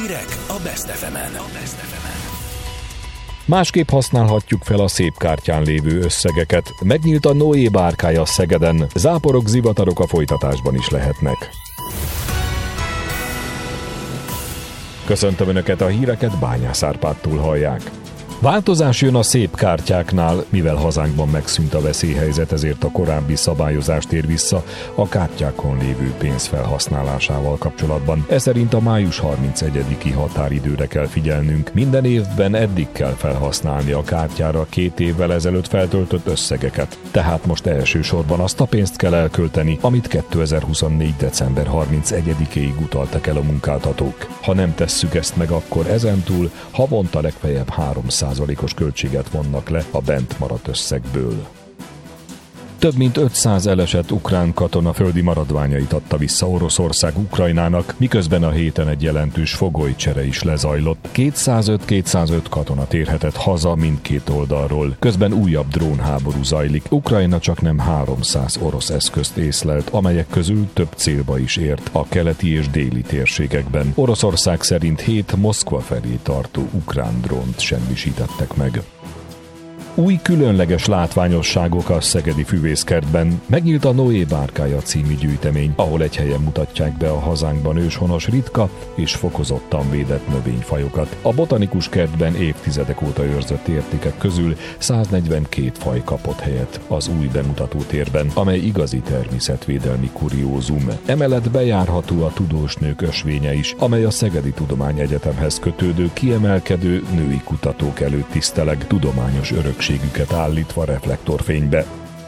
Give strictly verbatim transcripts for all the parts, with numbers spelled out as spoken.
Hírek a Best ef emen. Másképp használhatjuk fel a szép kártyán lévő összegeket. Megnyílt a Noé bárkája Szegeden. Záporok, zivatarok a folytatásban is lehetnek. Köszöntöm Önöket, a híreket Bányász Árpádtól hallják. Változás jön a szép kártyáknál, mivel hazánkban megszűnt a veszélyhelyzet, ezért a korábbi szabályozás tér vissza a kártyákon lévő pénz felhasználásával kapcsolatban. Ez szerint a május harmincegyediki határidőre kell figyelnünk. Minden évben eddig kell felhasználni a kártyára két évvel ezelőtt feltöltött összegeket. Tehát most elsősorban azt a pénzt kell elkölteni, amit kétezer-huszonnégy. december harmincegyedikéig utaltak el a munkáltatók. Ha nem tesszük ezt meg, akkor ezentúl havonta legfeljebb háromszáz százalékos költséget vonnak le a bent maradt összegből. Több mint ötszáz elesett ukrán katona földi maradványait adta vissza Oroszország Ukrajnának, miközben a héten egy jelentős fogolycsere is lezajlott. kétszázöt-kétszázöt katona térhetett haza mindkét oldalról. Közben újabb drónháború zajlik. Ukrajna csak nem háromszáz orosz eszközt észlelt, amelyek közül több célba is ért a keleti és déli térségekben. Oroszország szerint hét Moszkva felé tartó ukrán drónt semmisítettek meg. Új különleges látványosságok a szegedi füvészkertben. Megnyílt a Noé bárkája című gyűjtemény, ahol egy helyen mutatják be a hazánkban őshonos ritka és fokozottan védett növényfajokat. A botanikus kertben évtizedek óta őrzött értékek közül száznegyvenkét faj kapott helyet az új bemutató térben, amely igazi természetvédelmi kuriózum. Emellett bejárható a tudósnők ösvénye is, amely a Szegedi Tudományegyetemhez kötődő kiemelkedő női kutatók előtt tiszteleg, tudományos örökség állítva reflektorfénybe.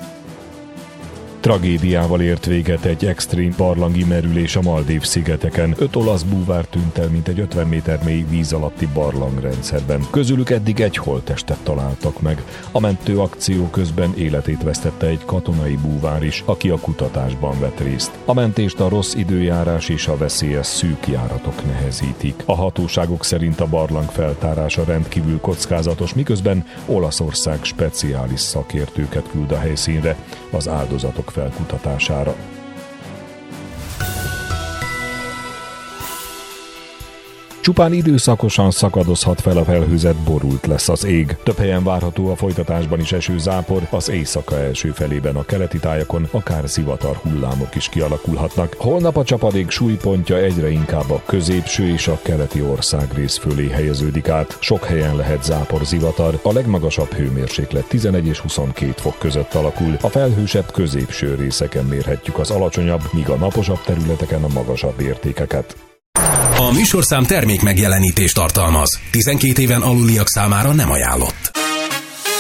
Tragédiával ért véget egy extrém barlangi merülés a Maldív-szigeteken. Öt olasz búvár tűnt el, mint egy ötven méter mély víz alatti barlangrendszerben. Közülük eddig egy holttestet találtak meg. A mentő akció közben életét vesztette egy katonai búvár is, aki a kutatásban vett részt. A mentést a rossz időjárás és a veszélyes szűk járatok nehezítik. A hatóságok szerint a barlang feltárása rendkívül kockázatos, miközben Olaszország speciális szakértőket küld a helyszínre az áldozatok felkutatására. Csupán időszakosan szakadozhat fel a felhőzet, borult lesz az ég. Több helyen várható a folytatásban is esőzápor, az éjszaka első felében a keleti tájakon akár zivatar hullámok is kialakulhatnak. Holnap a csapadék súlypontja egyre inkább a középső és a keleti országrész fölé helyeződik át. Sok helyen lehet zápor, zivatar, a legmagasabb hőmérséklet tizenegy és huszonkét fok között alakul. A felhősebb középső részeken mérhetjük az alacsonyabb, míg a naposabb területeken a magasabb értékeket. A műsorszám termék megjelenítést tartalmaz. tizenkét éven aluliak számára nem ajánlott.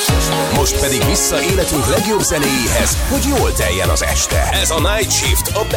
Most pedig vissza életünk legjobb zenéjéhez, hogy jól teljen az este. Ez a Night Shift a